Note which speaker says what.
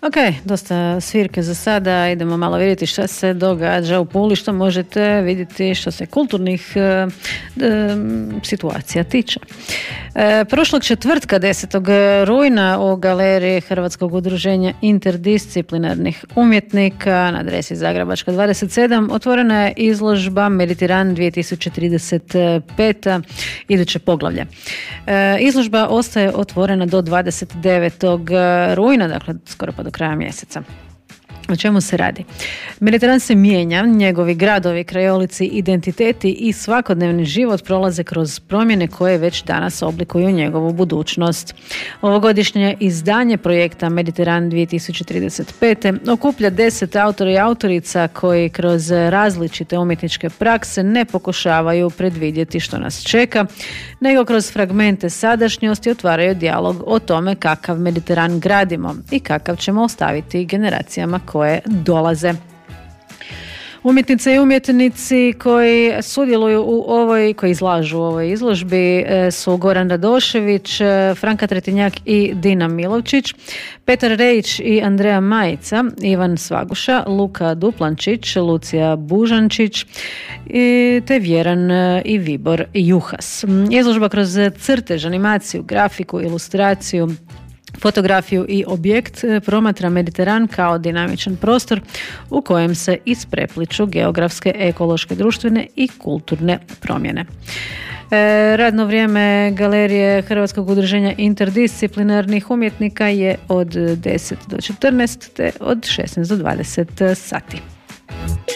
Speaker 1: Ok, dosta svirke za sada, idemo malo vidjeti što se događa u Puli, što možete vidjeti što se kulturnih situacija tiče. Prošlog četvrtka 10. rujna u galeriji Hrvatskog udruženja interdisciplinarnih umjetnika na adresi Zagrebačka 27 otvorena je izložba Mediteran 2035. iduće poglavlje. Izložba ostaje otvorena do 29. rujna, dakle skoro pa do kraja mjeseca. O čemu se radi? Mediteran se mijenja, njegovi gradovi, krajolici, identiteti i svakodnevni život prolaze kroz promjene koje već danas oblikuju njegovu budućnost. Ovogodišnje izdanje projekta Mediteran 2035. okuplja 10 autora i autorica koji kroz različite umjetničke prakse ne pokušavaju predvidjeti što nas čeka, nego kroz fragmente sadašnjosti otvaraju dijalog o tome kakav Mediteran gradimo i kakav ćemo ostaviti generacijama koje dolaze. Umjetnice i umjetnici koji sudjeluju koji izlažu u ovoj izložbi su Goran Radošević, Franka Tretinjak i Dina Milovčić, Petar Rejić i Andreja Majica, Ivan Svaguša, Luka Duplančić, Lucija Bužančić te Vjeran i Vibor Juhas. Izložba kroz crtež, animaciju, grafiku, ilustraciju, fotografiju i objekt promatra Mediteran kao dinamičan prostor u kojem se isprepliču geografske, ekološke, društvene i kulturne promjene. Radno vrijeme galerije Hrvatskog udruženja interdisciplinarnih umjetnika je od 10 do 14 te od 16 do 20 sati.